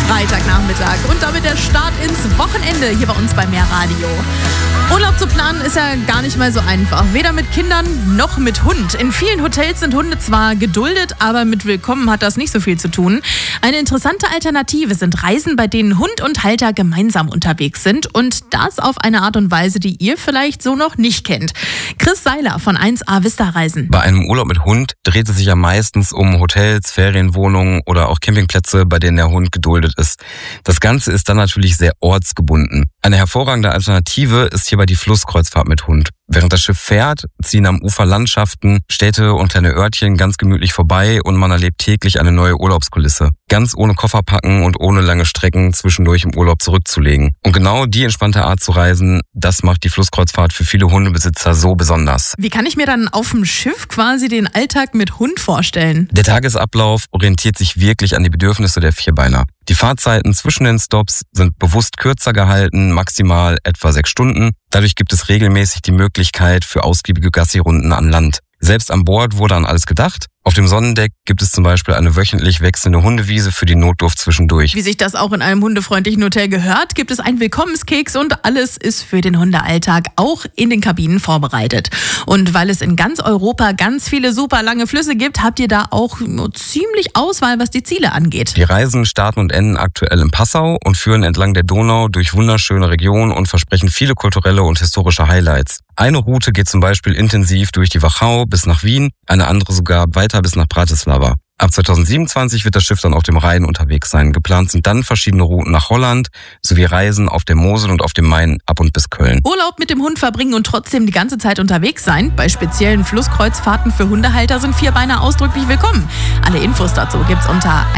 Freitagnachmittag und damit der Start ins Wochenende hier bei uns bei Mehr Radio. Urlaub zu planen ist ja gar nicht mal so einfach. Weder mit Kindern noch mit Hund. In vielen Hotels sind Hunde zwar geduldet, aber mit Willkommen hat das nicht so viel zu tun. Eine interessante Alternative sind Reisen, bei denen Hund und Halter gemeinsam unterwegs sind. Und das auf eine Art und Weise, die ihr vielleicht so noch nicht kennt. Chris Seiler von 1A Vista Reisen. Bei einem Urlaub mit Hund dreht es sich ja meistens um Hotels, Ferienwohnungen oder auch Campingplätze, bei denen der Hund geduldet ist. Das Ganze ist dann natürlich sehr ortsgebunden. Eine hervorragende Alternative ist hierbei die Flusskreuzfahrt mit Hund. Während das Schiff fährt, ziehen am Ufer Landschaften, Städte und kleine Örtchen ganz gemütlich vorbei und man erlebt täglich eine neue Urlaubskulisse. Ganz ohne Koffer packen und ohne lange Strecken zwischendurch im Urlaub zurückzulegen. Und genau die entspannte Art zu reisen, das macht die Flusskreuzfahrt für viele Hundebesitzer so besonders. Wie kann ich mir dann auf dem Schiff quasi den Alltag mit Hund vorstellen? Der Tagesablauf orientiert sich wirklich an die Bedürfnisse der Vierbeiner. Die Fahrzeiten zwischen den Stops sind bewusst kürzer gehalten, maximal etwa 6 Stunden. Dadurch gibt es regelmäßig die Möglichkeit für ausgiebige Gassi-Runden an Land. Selbst an Bord wurde an alles gedacht. Auf dem Sonnendeck gibt es zum Beispiel eine wöchentlich wechselnde Hundewiese für die Notdurft zwischendurch. Wie sich das auch in einem hundefreundlichen Hotel gehört, gibt es einen Willkommenskeks und alles ist für den Hundealltag auch in den Kabinen vorbereitet. Und weil es in ganz Europa ganz viele super lange Flüsse gibt, habt ihr da auch ziemlich Auswahl, was die Ziele angeht. Die Reisen starten und enden aktuell in Passau und führen entlang der Donau durch wunderschöne Regionen und versprechen viele kulturelle und historische Highlights. Eine Route geht zum Beispiel intensiv durch die Wachau bis nach Wien, eine andere sogar weiter bis nach Bratislava. Ab 2027 wird das Schiff dann auf dem Rhein unterwegs sein. Geplant sind dann verschiedene Routen nach Holland sowie Reisen auf der Mosel und auf dem Main ab und bis Köln. Urlaub mit dem Hund verbringen und trotzdem die ganze Zeit unterwegs sein. Bei speziellen Flusskreuzfahrten für Hundehalter sind Vierbeiner ausdrücklich willkommen. Alle Infos dazu gibt's unter